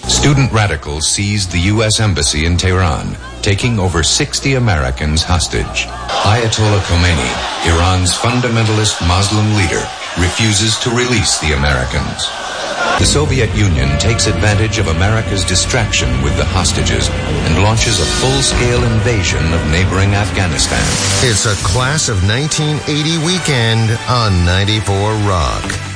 Student radicals seized the U.S. Embassy in Tehran, taking over 60 Americans hostage. Ayatollah Khomeini, Iran's fundamentalist Muslim leader, refuses to release the Americans. The Soviet Union takes advantage of America's distraction with the hostages and launches a full-scale invasion of neighboring Afghanistan. It's a Class of 1980 weekend on 94 Rock.